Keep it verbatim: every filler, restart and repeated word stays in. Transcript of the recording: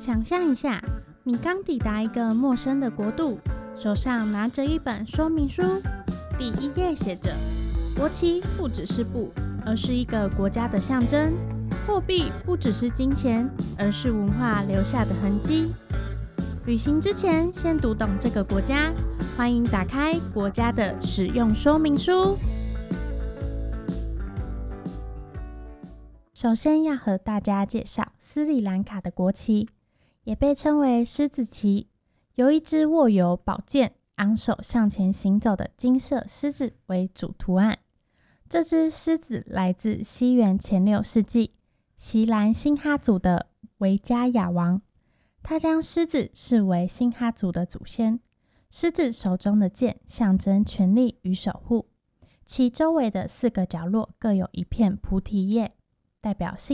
想象一下，你刚抵达一个陌生的国度，手上拿着一本说明书，第一页写着：国旗不只是布，而是一个国家的象征；货币不只是金钱，而是文化留下的痕迹。旅行之前，先读懂这个国家。欢迎打开国家的使用说明书。首先要和大家介绍斯里兰卡的国旗，也被称为狮子旗，由一只握有宝剑、昂首向前行走的金色狮子为主图案。这只狮子来自西元前六世纪锡兰辛哈族的维加亚王，他将狮子视为辛哈族的祖先。狮子手中的剑象征权力与守护，其周围的四个角落各有一片菩提叶，代表